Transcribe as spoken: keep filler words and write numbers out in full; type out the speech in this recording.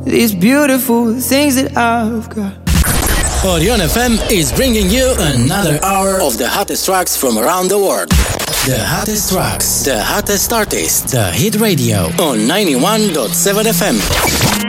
these beautiful things that I've got. Orion F M is bringing you another hour of the hottest tracks from around the world. The hottest tracks, the hottest artists, the hit radio on ninety-one point seven F M.